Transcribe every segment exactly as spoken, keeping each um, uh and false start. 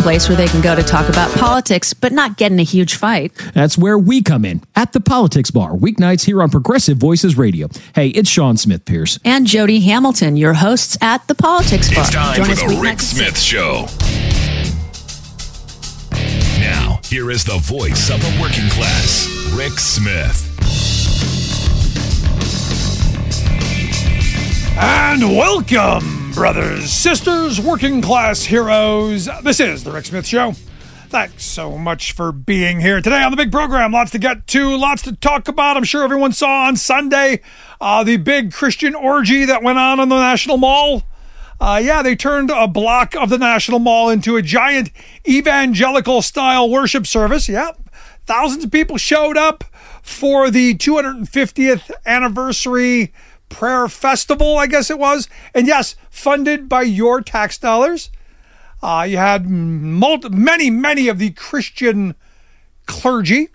place where they can go to talk about politics, but not get in a huge fight. That's where we come in, at the Politics Bar, weeknights here on Progressive Voices Radio. Hey, it's Sean Smith Pierce. And Jody Hamilton, your hosts at the Politics Bar. It's time Join for us the weeknights Rick at Smith six. Show. Now, here is the voice of the working class, Rick Smith. And welcome, brothers, sisters, working class heroes. This is the Rick Smith Show. Thanks so much for being here today on the big program. Lots to get to, lots to talk about. I'm sure everyone saw on Sunday uh, the big Christian orgy that went on in the National Mall. Uh, yeah, they turned a block of the National Mall into a giant evangelical-style worship service. Yep, thousands of people showed up for the two hundred fiftieth anniversary prayer festival, I guess it was. And yes, funded by your tax dollars. Uh, you had multi- many, many of the Christian clergy.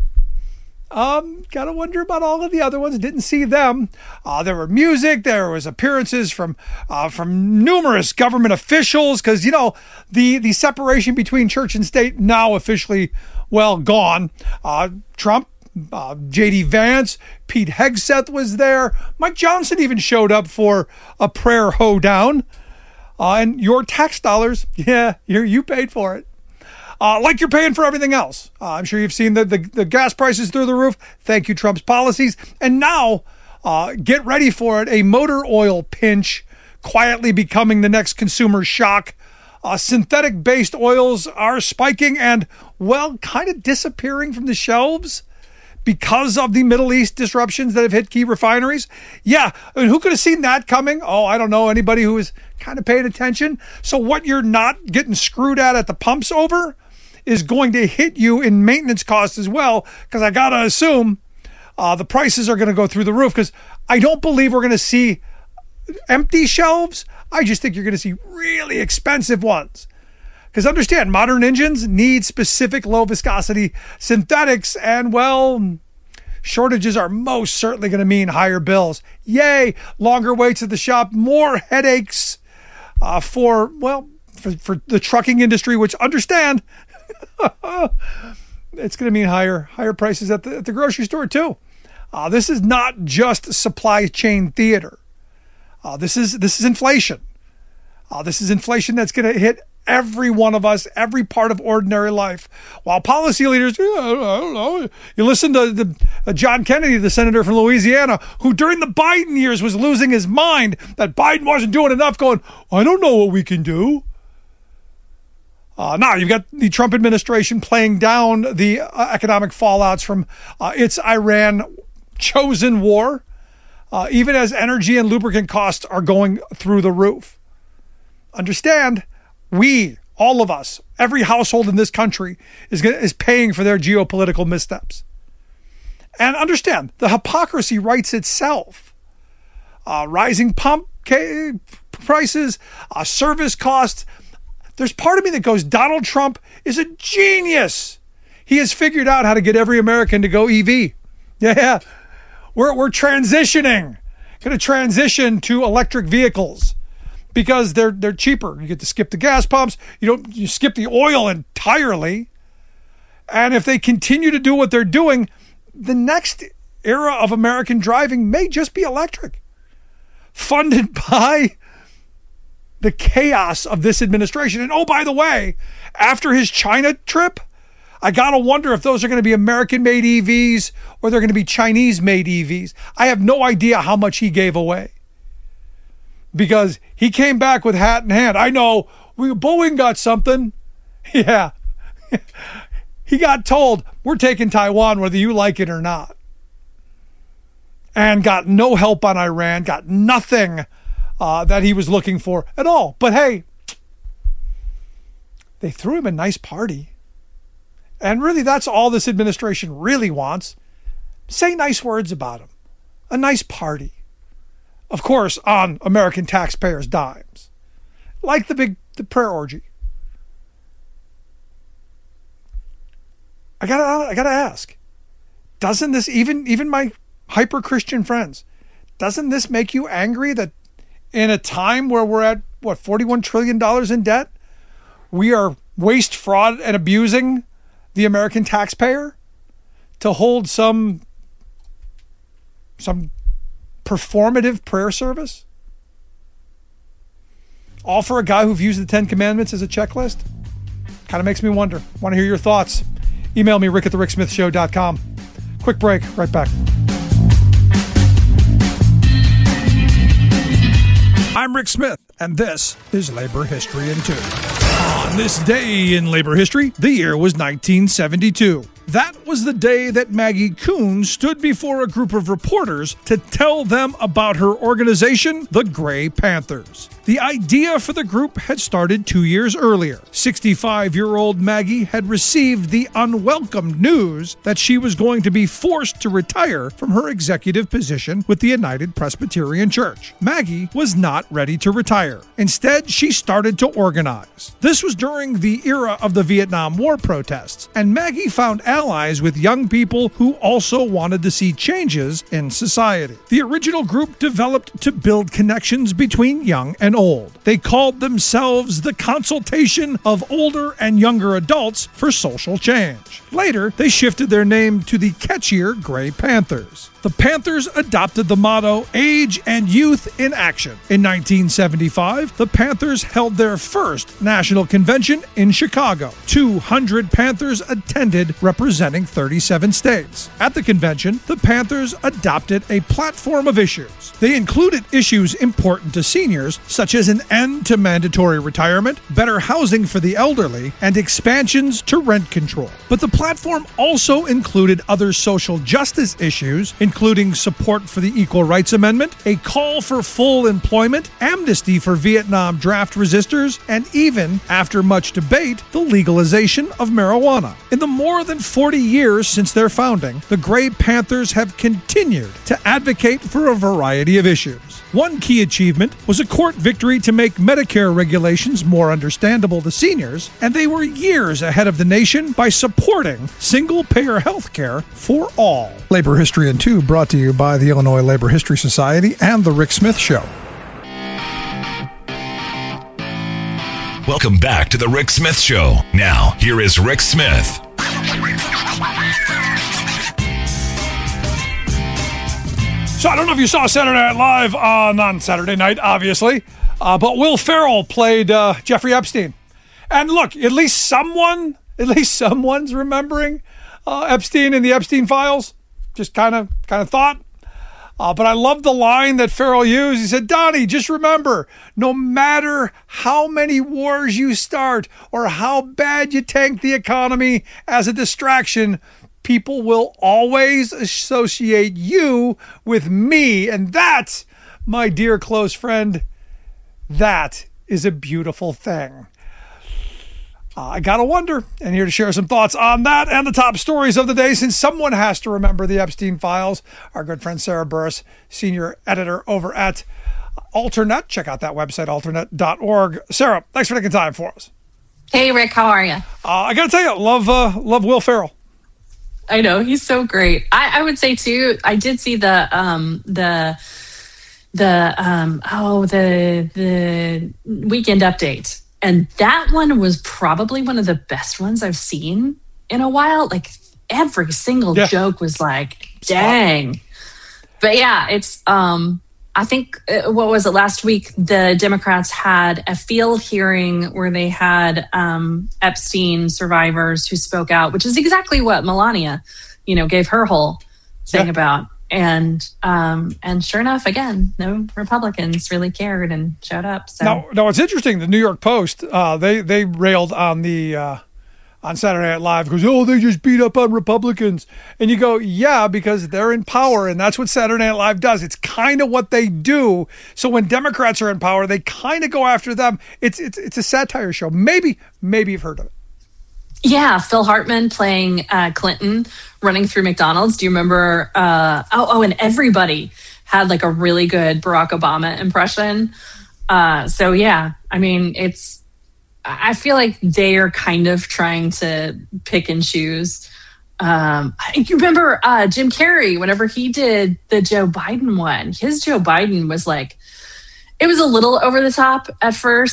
Um, gotta wonder about all of the other ones. Didn't see them. Uh, there were music. There was appearances from uh, from numerous government officials because, you know, the, the separation between church and state now officially, well, gone. Uh, Trump, uh, J D Vance, Pete Hegseth was there. Mike Johnson even showed up for a prayer hoedown. Uh, and your tax dollars, yeah, you you paid for it. Uh, like you're paying for everything else. Uh, I'm sure you've seen the, the, the gas prices through the roof. Thank you, Trump's policies. And now, uh, get ready for it, a motor oil pinch quietly becoming the next consumer shock. Uh, synthetic-based oils are spiking and, well, kind of disappearing from the shelves because of the Middle East disruptions that have hit key refineries. Yeah, I mean, who could have seen that coming? Oh, I don't know. Anybody who is kind of paying attention. So what you're not getting screwed at at the pumps over is going to hit you in maintenance costs as well, because I got to assume uh, the prices are going to go through the roof, because I don't believe we're going to see empty shelves. I just think you're going to see really expensive ones. Because understand, modern engines need specific low viscosity synthetics, and well, shortages are most certainly going to mean higher bills. Yay, longer waits at the shop, more headaches uh, for, well, for, for the trucking industry, which understand, it's going to mean higher higher prices at the, at the grocery store too. Uh, this is not just supply chain theater. Uh, this is this is inflation. Uh, this is inflation that's going to hit every one of us, every part of ordinary life. While policy leaders, I don't know, you listen to the, uh, John Kennedy, the senator from Louisiana, who during the Biden years was losing his mind that Biden wasn't doing enough, going, I don't know what we can do. Uh, now you've got the Trump administration playing down the uh, economic fallouts from uh, its Iran chosen war, uh, even as energy and lubricant costs are going through the roof. Understand, we, all of us, every household in this country is gonna, is paying for their geopolitical missteps. And understand, the hypocrisy writes itself. Uh, rising pump ca- prices, uh, service costs. There's part of me that goes, Donald Trump is a genius. He has figured out how to get every American to go E V. Yeah, we're we're transitioning, going to transition to electric vehicles because they're they're cheaper. You get to skip the gas pumps. You don't you skip the oil entirely. And if they continue to do what they're doing, the next era of American driving may just be electric, funded by the chaos of this administration. And oh, by the way, after his China trip, I got to wonder if those are going to be American-made E Vs or they're going to be Chinese-made E Vs. I have no idea how much he gave away because he came back with hat in hand. I know we, Boeing got something. Yeah. He got told, we're taking Taiwan whether you like it or not. And got no help on Iran, got nothing Uh, that he was looking for at all. But hey, they threw him a nice party. And really, that's all this administration really wants. Say nice words about him. A nice party. Of course, on American taxpayers' dimes. Like the big the prayer orgy. I gotta I gotta ask. Doesn't this, even even my hyper-Christian friends, doesn't this make you angry that in a time where we're at, what, forty-one trillion dollars in debt, we are waste, fraud, and abusing the American taxpayer to hold some some performative prayer service? All for a guy who views the Ten Commandments as a checklist? Kind of makes me wonder. Want to hear your thoughts? Email me, rick at the rick smith show dot com. Quick break, right back. I'm Rick Smith, and this is Labor History in Two. On this day in labor history, the year was nineteen seventy-two. That was the day that Maggie Kuhn stood before a group of reporters to tell them about her organization, the Gray Panthers. The idea for the group had started two years earlier. sixty-five-year-old Maggie had received the unwelcome news that she was going to be forced to retire from her executive position with the United Presbyterian Church. Maggie was not ready to retire. Instead, she started to organize. This was during the era of the Vietnam War protests, and Maggie found allies with young people who also wanted to see changes in society. The original group developed to build connections between young and old. They called themselves the Consultation of Older and Younger Adults for Social Change. Later, they shifted their name to the catchier Gray Panthers. The Panthers adopted the motto, Age and Youth in Action. In nineteen seventy-five, the Panthers held their first national convention in Chicago. two hundred Panthers attended, representing thirty-seven states. At the convention, the Panthers adopted a platform of issues. They included issues important to seniors, such as an end to mandatory retirement, better housing for the elderly, and expansions to rent control. But the platform also included other social justice issues, including support for the Equal Rights Amendment, a call for full employment, amnesty for Vietnam draft resistors, and even, after much debate, the legalization of marijuana. In the more than forty years since their founding, the Gray Panthers have continued to advocate for a variety of issues. One key achievement was a court victory to make Medicare regulations more understandable to seniors, and they were years ahead of the nation by supporting single-payer health care for all. Labor History in Two brought to you by the Illinois Labor History Society and The Rick Smith Show. Welcome back to The Rick Smith Show. Now, here is Rick Smith. So I don't know if you saw Saturday Night Live on, on Saturday night, obviously, uh, but Will Ferrell played uh, Jeffrey Epstein. And look, at least someone, at least someone's remembering uh, Epstein and the Epstein files. Just kind of, kind of thought. Uh, but I love the line that Ferrell used. He said, Donnie, just remember, no matter how many wars you start or how bad you tank the economy as a distraction, people will always associate you with me. And that, my dear close friend, that is a beautiful thing. Uh, I gotta wonder, and here to share some thoughts on that and the top stories of the day, since someone has to remember the Epstein files, our good friend Sarah Burris, senior editor over at Alternet. Check out that website, alternet dot org. Sarah, thanks for taking time for us. Hey, Rick, how are you? Uh, I gotta tell you, love, uh, love Will Ferrell. I know, he's so great. I, I would say too, I did see the um the the um oh the the Weekend Update, and that one was probably one of the best ones I've seen in a while. Like every single yeah. joke was like, dang. But yeah, it's um I think uh, what was it last week? The Democrats had a field hearing where they had um, Epstein survivors who spoke out, which is exactly what Melania, you know, gave her whole thing yeah. about. And um, and sure enough, again, no Republicans really cared and showed up. So now, now it's interesting. The New York Post uh, they they railed on the uh, on Saturday Night Live because oh they just beat up on Republicans, and you go yeah because they're in power and that's what Saturday Night Live does. It's kind of what they do. So when Democrats are in power, they kind of go after them. It's it's it's a satire show. Maybe maybe you've heard of it. Yeah, Phil Hartman playing uh, Clinton running through McDonald's. Do you remember? Uh, oh, oh, and everybody had like a really good Barack Obama impression. Uh, so yeah, I mean, it's. I feel like they are kind of trying to pick and choose. Um, you remember uh, Jim Carrey? Whenever he did the Joe Biden one, his Joe Biden was like, it was a little over the top at first.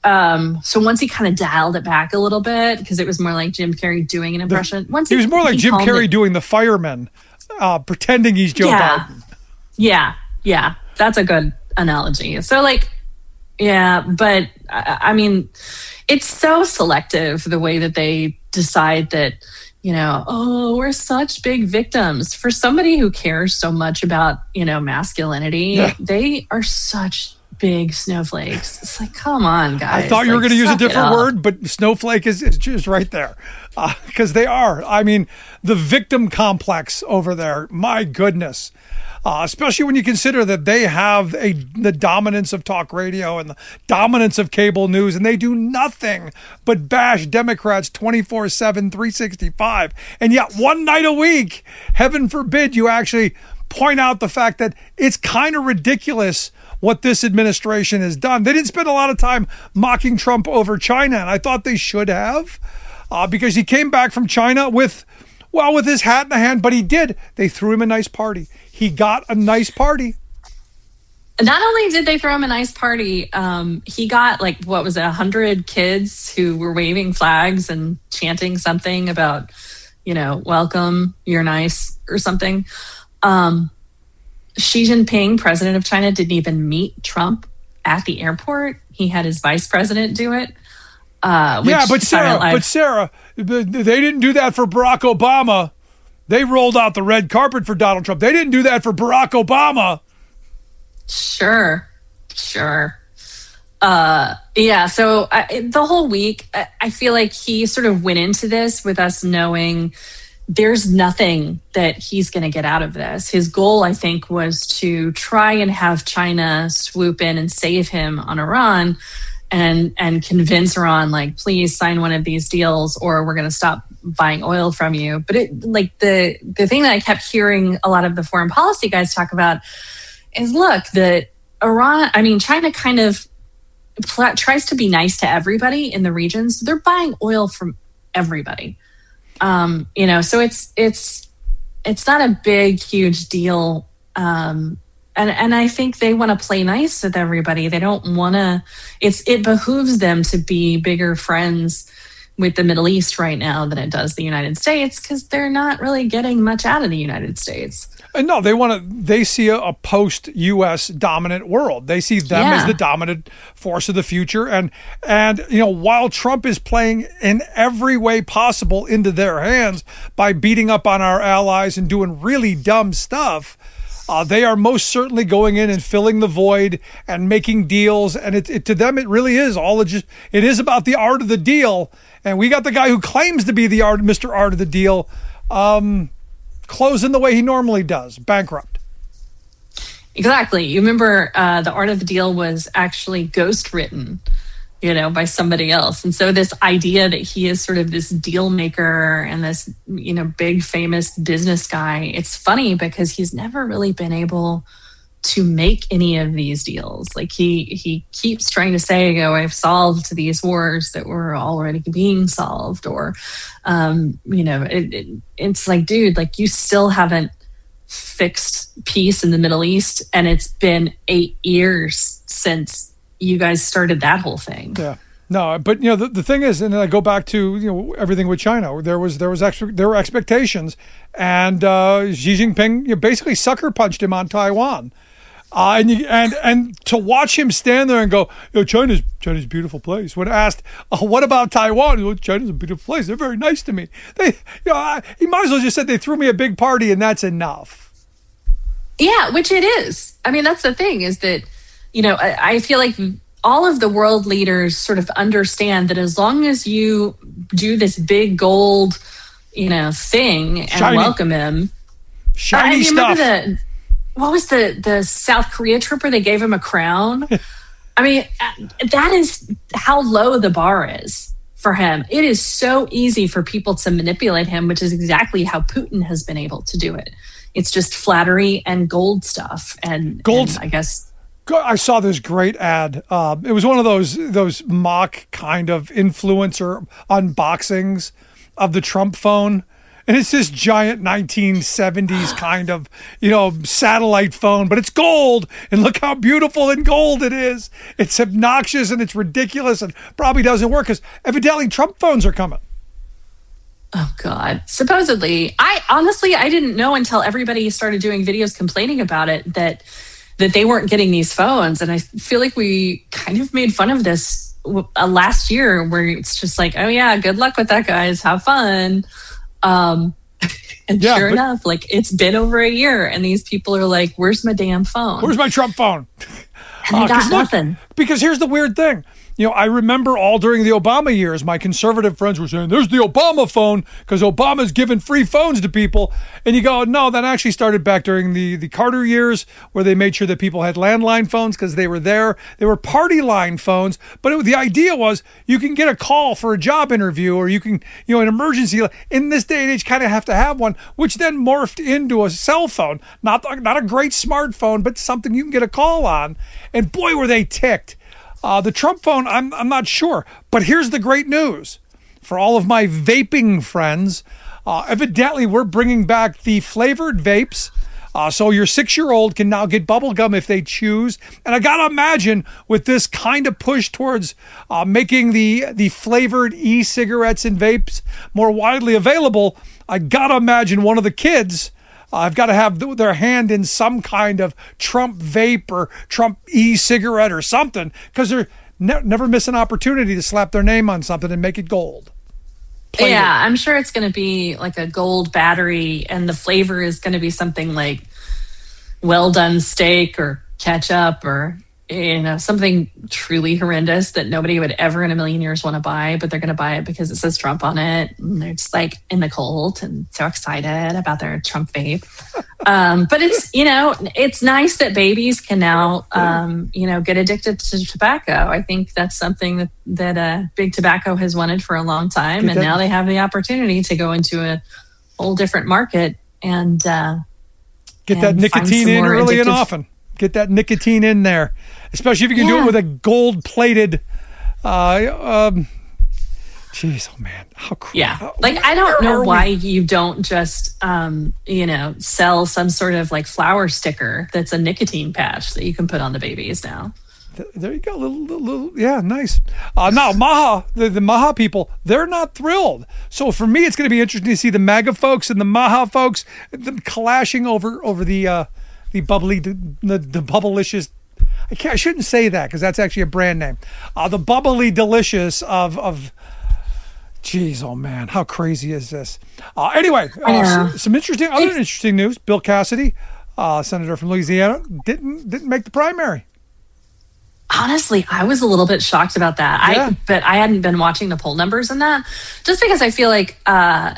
um, so once he kind of dialed it back a little bit, because it was more like Jim Carrey doing an impression. The, once he, he was more like Jim Carrey it, doing the fireman, uh, pretending he's Joe yeah, Biden. Yeah, yeah, that's a good analogy. So like, yeah, but I, I mean, it's so selective the way that they decide that, you know, oh, we're such big victims. For somebody who cares so much about, you know, masculinity, yeah. they are such big snowflakes. It's like, come on, guys. I thought you like, were going to use a different up. word, but snowflake is, is just right there. Because uh, they are. I mean, the victim complex over there, my goodness. Uh, especially when you consider that they have a the dominance of talk radio and the dominance of cable news, and they do nothing but bash Democrats twenty-four seven, three sixty-five. And yet one night a week, heaven forbid, you actually point out the fact that it's kind of ridiculous what this administration has done. They didn't spend a lot of time mocking Trump over China, and I thought they should have, uh, because he came back from China with, well, with his hat in the hand, but he did. They threw him a nice party. He got a nice party. Not only did they throw him a nice party, um, he got like, what was it, one hundred kids who were waving flags and chanting something about, you know, welcome, you're nice, or something. Um, Xi Jinping, president of China, didn't even meet Trump at the airport. He had his vice president do it. Uh, which yeah, but Sarah, but Sarah, they didn't do that for Barack Obama. They rolled out the red carpet for Donald Trump. They didn't do that for Barack Obama. Sure, sure. Uh, yeah, so I, the whole week, I, I feel like he sort of went into this with us knowing there's nothing that he's going to get out of this. His goal, I think, was to try and have China swoop in and save him on Iran and and convince Iran, like, please sign one of these deals or we're going to stop buying oil from you. But it, like the the thing that I kept hearing a lot of the foreign policy guys talk about is, look, that Iran, I mean, China kind of pl- tries to be nice to everybody in the region. So they're buying oil from everybody. Um, you know, so it's it's it's not a big, huge deal. Um, and and I think they want to play nice with everybody. They don't want to. It's it behooves them to be bigger friends with the Middle East right now than it does the United States, because they're not really getting much out of the United States. And no, they want to. They see a, a post-U S dominant world. They see them Yeah. as the dominant force of the future. And and you know, while Trump is playing in every way possible into their hands by beating up on our allies and doing really dumb stuff, uh, they are most certainly going in and filling the void and making deals. And it, it to them, it really is all it just. It is about the art of the deal. And we got the guy who claims to be the art, Mister Art of the Deal. Um, closing the way he normally does, bankrupt. Exactly. You remember uh, the Art of the Deal was actually ghost written, you know, by somebody else. And so this idea that he is sort of this deal maker and this, you know, big famous business guy, it's funny because he's never really been able to make any of these deals. Like he he keeps trying to say, oh, I've solved these wars that were already being solved, or um, you know, it, it, it's like, dude, like you still haven't fixed peace in the Middle East, and it's been eight years since you guys started that whole thing. Yeah. No, but you know the, the thing is, and then I go back to you know everything with China. There was there was extra, there were expectations, and uh, Xi Jinping you know, basically sucker punched him on Taiwan. Uh, and, you, and and to watch him stand there and go, you know, China's China's a beautiful place. When asked, oh, what about Taiwan? Well, China's a beautiful place. They're very nice to me. They, you know, I, he might as well just said they threw me a big party and that's enough. Yeah, which it is. I mean, that's the thing is that, you know, I, I feel like all of the world leaders sort of understand that as long as you do this big gold, you know, thing and Shiny. welcome him. Shiny I mean, stuff. Remember the, what was the, the South Korea trip where they gave him a crown? I mean, that is how low the bar is for him. It is so easy for people to manipulate him, which is exactly how Putin has been able to do it. It's just flattery and gold stuff. And, Gold, and I guess... I saw this great ad. Uh, it was one of those those mock kind of influencer unboxings of the Trump phone. and it's this giant nineteen seventies kind of, you know, satellite phone, but it's gold, and look how beautiful and gold it is. It's obnoxious and it's ridiculous and probably doesn't work because evidently Trump phones are coming. Oh God. Supposedly, I honestly, I didn't know until everybody started doing videos complaining about it that that they weren't getting these phones. And I feel like we kind of made fun of this uh, last year where it's just like, oh yeah, good luck with that, guys. Have fun. Um, and yeah, sure but, enough, like it's been over a year and these people are like, where's my damn phone? Where's my Trump phone? And they uh, got nothing. Look, because here's the weird thing. You know, I remember all during the Obama years, my conservative friends were saying, there's the Obama phone because Obama's giving free phones to people. And you go, no, that actually started back during the, the Carter years where they made sure that people had landline phones because they were there. They were party line phones. But it, the idea was you can get a call for a job interview or you can, you know, an emergency. In this day and age, kind of have to have one, which then morphed into a cell phone. Not, not a great smartphone, but something you can get a call on. And boy, were they ticked. Uh, the Trump phone, I'm I'm not sure. But here's the great news. For all of my vaping friends, uh, evidently we're bringing back the flavored vapes. Uh, so your six-year-old can now get bubble gum if they choose. And I got to imagine with this kind of push towards uh, making the, the flavored e-cigarettes and vapes more widely available, I got to imagine one of the kids Uh, I've got to have th- their hand in some kind of Trump vape or Trump e-cigarette or something because they're ne- never miss an opportunity to slap their name on something and make it gold. Plated. Yeah, I'm sure it's going to be like a gold battery and the flavor is going to be something like well done steak or ketchup or, you know, something truly horrendous that nobody would ever in a million years want to buy, but they're going to buy it because it says Trump on it. And they're just like in the cold and so excited about their Trump vape. Um, but it's, you know, it's nice that babies can now, um, you know, get addicted to tobacco. I think that's something that, that uh, Big Tobacco has wanted for a long time. And now they have the opportunity to go into a whole different market and uh, get that nicotine in early and often. Get that nicotine in there, especially if you can yeah. do it with a gold-plated. Uh, um, Jeez, oh man, how crazy! Yeah, like I don't know why you don't just, um, you know, sell some sort of like flower sticker that's a nicotine patch that you can put on the babies now. There you go, little, little, little yeah, nice. Uh, now, Maha, the, the Maha people, they're not thrilled. So for me, it's going to be interesting to see the MAGA folks and the Maha folks them clashing over over the. Uh, The bubbly, the, the bubblicious. I can't. I shouldn't say that because that's actually a brand name. Uh, the bubbly delicious of of. Jeez, oh man, how crazy is this? Uh, anyway, uh, some, some interesting, other interesting news. Bill Cassidy, uh, senator from Louisiana, didn't didn't make the primary. Honestly, I was a little bit shocked about that. Yeah. I but I hadn't been watching the poll numbers in that, just because I feel like uh,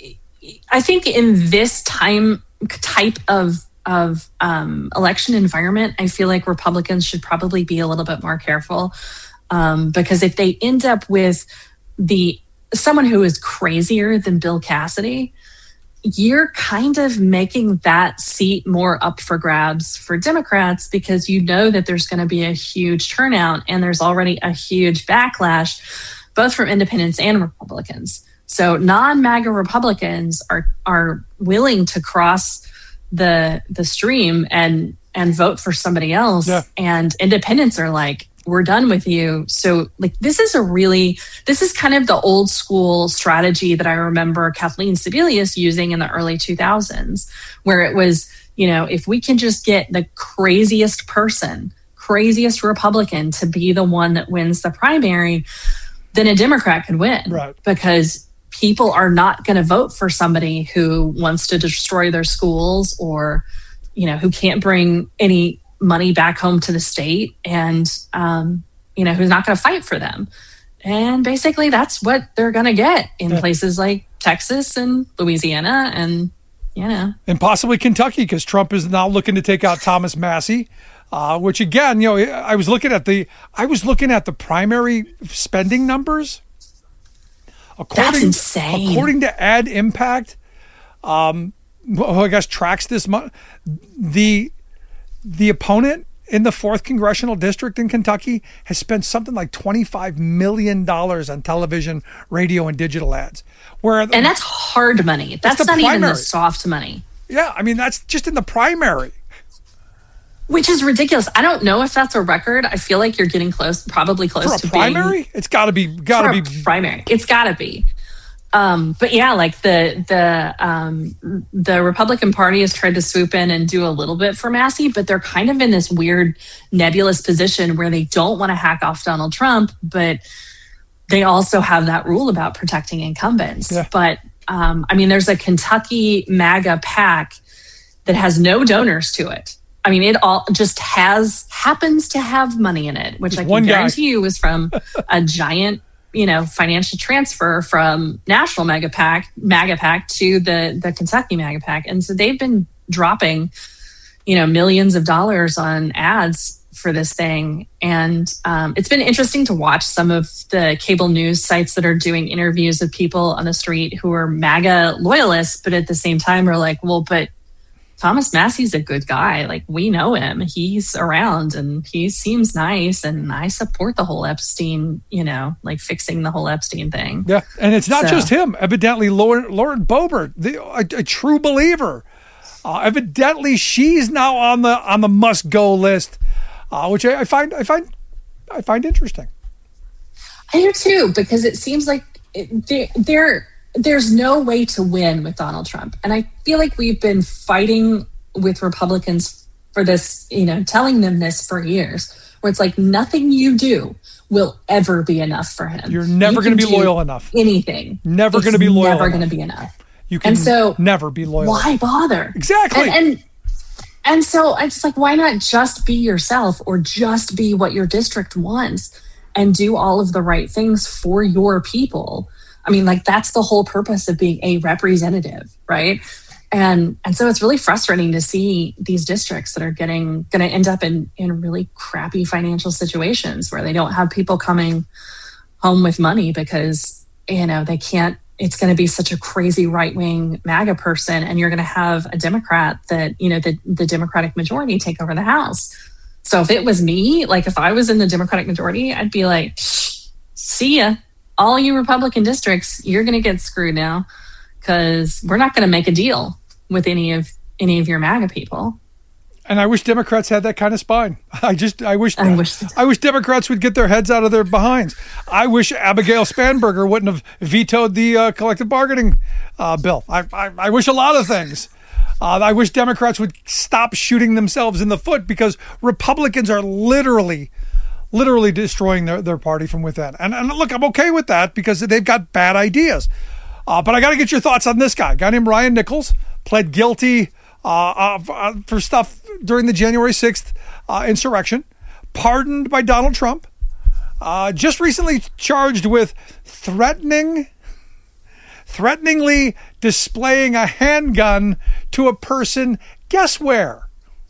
I think in this time type of. of um, election environment, I feel like Republicans should probably be a little bit more careful um, because if they end up with the someone who is crazier than Bill Cassidy, you're kind of making that seat more up for grabs for Democrats because you know that there's going to be a huge turnout and there's already a huge backlash, both from independents and Republicans. So non-MAGA Republicans are are willing to cross the the stream and and vote for somebody else. Yeah. And independents are like, we're done with you. So like this is a really this is kind of the old school strategy that I remember Kathleen Sebelius using in the early two thousands, where it was, you know, if we can just get the craziest person, craziest Republican to be the one that wins the primary, then a Democrat could win. Right. Because people are not going to vote for somebody who wants to destroy their schools or, you know, who can't bring any money back home to the state and, um, you know, who's not going to fight for them. And basically that's what they're going to get in yeah. places like Texas and Louisiana and, you know. And possibly Kentucky because Trump is now looking to take out Thomas Massie, uh, which again, you know, I was looking at the, I was looking at the primary spending numbers. According, That's insane. According to Ad Impact, um, who I guess tracks this month, the the opponent in the fourth congressional district in Kentucky has spent something like twenty-five million dollars on television, radio, and digital ads. Where and that's hard money. That's, that's not primary. Even the soft money. Yeah, I mean, that's just in the primary. Which is ridiculous. I don't know if that's a record. I feel like you're getting close, probably close for a to primary. Being, it's got to be, got to be primary. It's got to be. Um, but yeah, like the the um, the Republican Party has tried to swoop in and do a little bit for Massey, but they're kind of in this weird nebulous position where they don't want to hack off Donald Trump, but they also have that rule about protecting incumbents. Yeah. But um, I mean, there's a Kentucky MAGA PAC that has no donors to it. I mean, it all just has, happens to have money in it, which Just I can one guy. guarantee you was from a giant, you know, financial transfer from National MAGA PAC, MAGA PAC to the, the Kentucky MAGA PAC. And so they've been dropping, you know, millions of dollars on ads for this thing. And um, it's been interesting to watch some of the cable news sites that are doing interviews of people on the street who are MAGA loyalists, but at the same time are like, well, but Thomas Massey's a good guy. Like, we know him. He's around and he seems nice. And I support the whole Epstein, you know, like fixing the whole Epstein thing. Yeah. And it's not So- just him. Evidently, Lauren, Lauren Boebert, the, a, a true believer. Uh, evidently, she's now on the on the must go list, uh, which I, I find I find I find interesting. I do too, because it seems like it, there, there, there's no way to win with Donald Trump. And I feel like we've been fighting with Republicans for this, you know, telling them this for years, where it's like nothing you do will ever be enough for him. You're never You going to can be do loyal enough. Anything. Never It's going to be loyal Never enough. going to be enough. You can And so never be loyal. Why bother? Exactly. And, and and so I just like, why not just be yourself or just be what your district wants and do all of the right things for your people? I mean, like, that's the whole purpose of being a representative, right? And and so it's really frustrating to see these districts that are getting going to end up in in really crappy financial situations where they don't have people coming home with money because, you know, they can't. It's going to be such a crazy right-wing MAGA person, and you're going to have a Democrat that, you know, the, the Democratic majority take over the House. So if it was me, like if I was in the Democratic majority, I'd be like, see ya. All you Republican districts, you're going to get screwed now because we're not going to make a deal with any of any of your MAGA people. And I wish Democrats had that kind of spine. I just, I wish, I wish, I wish Democrats would get their heads out of their behinds. I wish Abigail Spanberger wouldn't have vetoed the uh, collective bargaining uh, bill. I, I, I wish a lot of things. Uh, I wish Democrats would stop shooting themselves in the foot because Republicans are literally, literally destroying their, their party from within. And, and look, I'm okay with that because they've got bad ideas. Uh, but I got to get your thoughts on this guy. A guy named Ryan Nichols pled guilty uh, uh, for stuff during the January sixth uh, insurrection, pardoned by Donald Trump, uh, just recently charged with threatening, threateningly displaying a handgun to a person, guess where?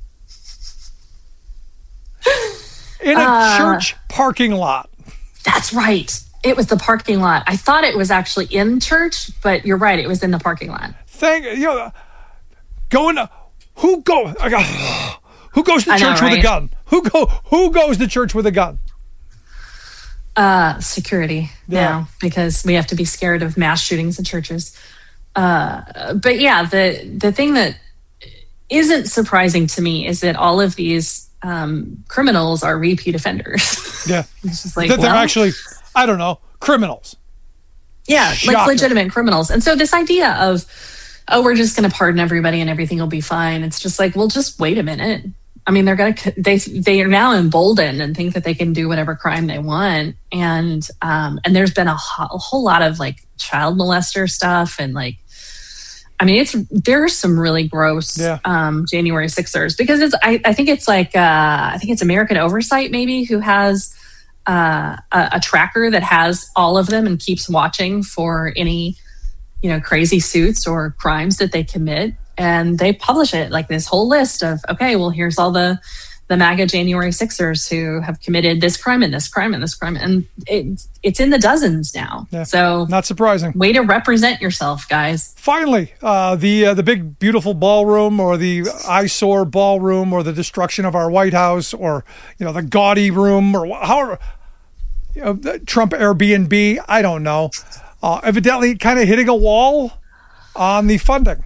In a Uh, church parking lot. That's right. It was the parking lot. I thought it was actually in church, but you're right. It was in the parking lot. Thank you know, going to, who go I got, who goes to I know, church with a right? gun? Who go who goes to church with a gun? Uh, security Yeah. now, because we have to be scared of mass shootings at churches. Uh, but yeah, the the thing that isn't surprising to me is that all of these um, criminals are repeat offenders. Yeah. It's just like, that they're well, actually, I don't know, criminals. yeah, Shocker. like legitimate criminals. And so this idea of, oh, we're just going to pardon everybody and everything will be fine. It's just like, well, just wait a minute. I mean, they're going to, they, they are now emboldened and think that they can do whatever crime they want. And, um, and there's been a, ho- a whole lot of like child molester stuff. And like, I mean, it's, there's some really gross, Yeah. um, January sixers because it's, I, I think it's like, uh, I think it's American Oversight maybe who has, uh, a, a tracker that has all of them and keeps watching for any, you know, crazy suits or crimes that they commit. And they publish it like this whole list of, okay, well, here's all the, the MAGA January sixers who have committed this crime and this crime and this crime. And it, it's in the dozens now. Yeah, so not surprising. Way to represent yourself, guys. Finally, uh, the uh, the big, beautiful ballroom, or the eyesore ballroom, or the destruction of our White House, or, you know, the gaudy room, or how, you know, the Trump Airbnb, I don't know. Uh, evidently kind of hitting a wall on the funding.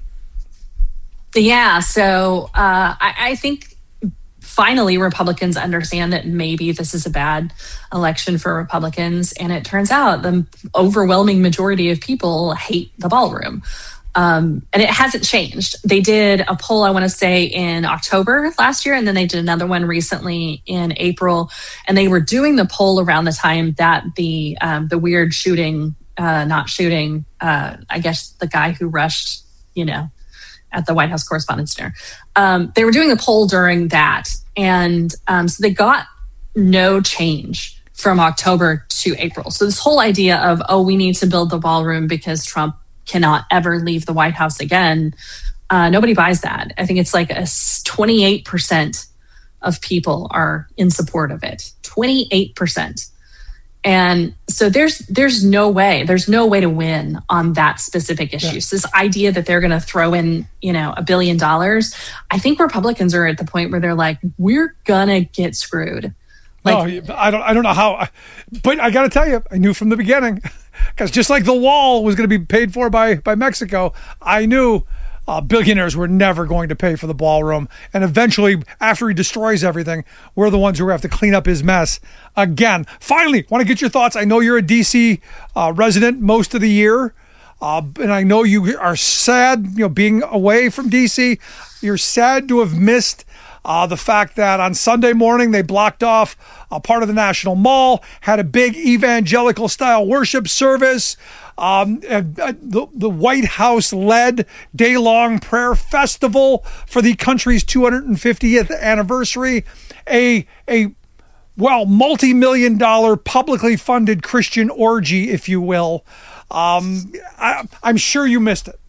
Yeah, so uh, I, I think finally Republicans understand that maybe this is a bad election for Republicans, and it turns out the overwhelming majority of people hate the ballroom. Um, and it hasn't changed. They did a poll, I want to say, in October last year, and then they did another one recently in April. And they were doing the poll around the time that the um, the weird shooting, uh, not shooting, uh, I guess the guy who rushed, you know, at the White House Correspondents' Dinner. Um, they were doing the poll during that. And um, so they got no change from October to April. So this whole idea of, oh, we need to build the ballroom because Trump cannot ever leave the White House again, uh, nobody buys that. I think it's like a twenty-eight percent of people are in support of it. twenty-eight percent. And so there's there's no way, there's no way to win on that specific issue. Yeah. So this idea that they're going to throw in, you know, a billion dollars, I think Republicans are at the point where they're like, we're gonna get screwed. Like, no, I don't I don't know how, but I got to tell you, I knew from the beginning, because just like the wall was going to be paid for by by Mexico, I knew Uh, billionaires were never going to pay for the ballroom. And eventually, after he destroys everything, we're the ones who have to clean up his mess again. Finally, want to get your thoughts. I know you're a D C uh, resident most of the year. Uh, and I know you are sad, you know, being away from D C. You're sad to have missed uh, the fact that on Sunday morning, they blocked off a part of the National Mall, had a big evangelical-style worship service. Um, uh, the, the White House-led day-long prayer festival for the country's two hundred fiftieth anniversary. A, a well, multi-million dollar publicly funded Christian orgy, if you will. Um, I, I'm sure you missed it.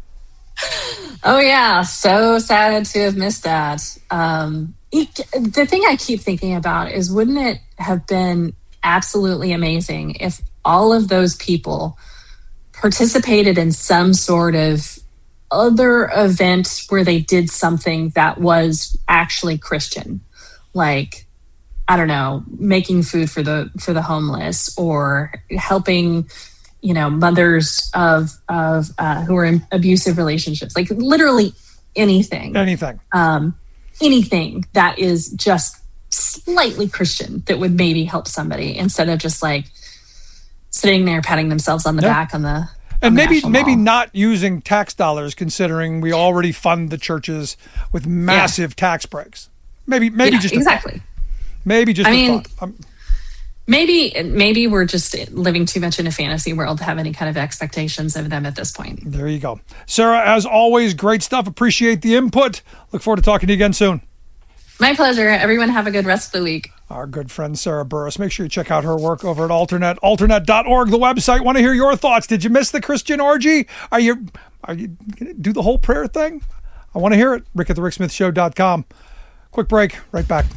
Oh, yeah. So sad to have missed that. Um, the thing I keep thinking about is, wouldn't it have been absolutely amazing if all of those people participated in some sort of other event where they did something that was actually Christian, like, I don't know, making food for the for the homeless, or helping, you know, mothers of of uh, who are in abusive relationships, like literally anything, anything, um, anything that is just slightly Christian that would maybe help somebody, instead of just like sitting there patting themselves on the yeah. back on the and maybe the maybe Mall. Not using tax dollars, considering we already fund the churches with massive yeah. tax breaks. Maybe maybe yeah, just exactly. A maybe just. I a mean, um, maybe maybe we're just living too much in a fantasy world to have any kind of expectations of them at this point. There you go, Sarah. As always, great stuff. Appreciate the input. Look forward to talking to you again soon. My pleasure. Everyone have a good rest of the week. Our good friend Sarah Burris. Make sure you check out her work over at Alternet, alternet dot org, the website. Want to hear your thoughts. Did you miss the Christian orgy? Are you are you going to do the whole prayer thing? I want to hear it. Rick at the Rick Smith Show dot com. Quick break. Right back.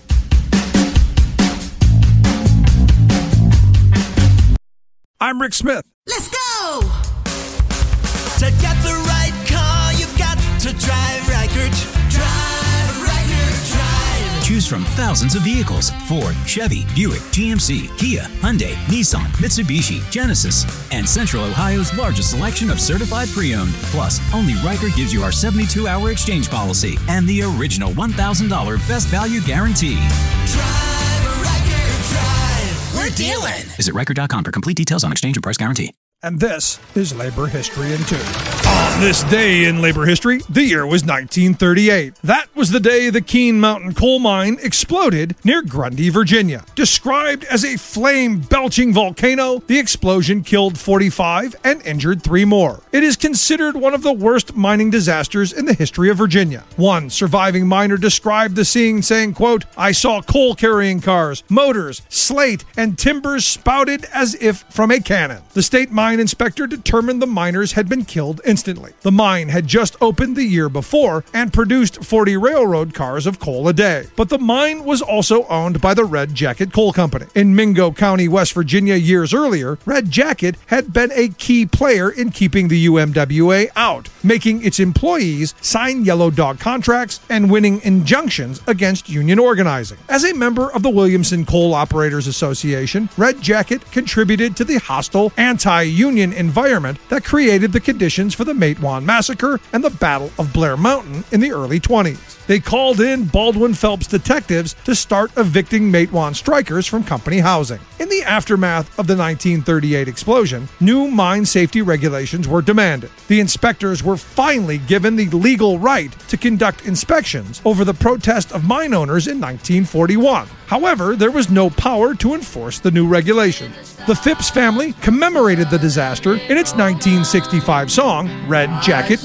I'm Rick Smith. Let's go! To get the right car, you've got to drive Reichert. Drive Reichert, drive. Choose from thousands of vehicles: Ford, Chevy, Buick, G M C, Kia, Hyundai, Nissan, Mitsubishi, Genesis, and Central Ohio's largest selection of certified pre-owned. Plus, only Reichert gives you our seventy-two hour exchange policy and the original one thousand dollars best value guarantee. Drive Reichert, drive. We're dealing. Visit Reichert dot com for complete details on exchange and price guarantee. And this is Labor History in Two. On this day in labor history, the year was nineteen thirty-eight. That was the day the Keene Mountain coal mine exploded near Grundy, Virginia. Described as a flame-belching volcano, the explosion killed forty-five and injured three more. It is considered one of the worst mining disasters in the history of Virginia. One surviving miner described the scene saying, quote, "I saw coal-carrying cars, motors, slate, and timbers spouted as if from a cannon. The state mine mine inspector determined the miners had been killed instantly. The mine had just opened the year before and produced forty railroad cars of coal a day. But the mine was also owned by the Red Jacket Coal Company. In Mingo County, West Virginia, years earlier, Red Jacket had been a key player in keeping the U M W A out, making its employees sign yellow dog contracts and winning injunctions against union organizing. As a member of the Williamson Coal Operators Association, Red Jacket contributed to the hostile, anti-union environment that created the conditions for the Matewan Massacre and the Battle of Blair Mountain in the early twenties. They called in Baldwin Phelps detectives to start evicting Matewan strikers from company housing. In the aftermath of the nineteen thirty-eight explosion, new mine safety regulations were demanded. The inspectors were finally given the legal right to conduct inspections over the protest of mine owners in nineteen forty-one. However, there was no power to enforce the new regulations. The Phipps family commemorated the disaster in its nineteen sixty-five song, Red Jacket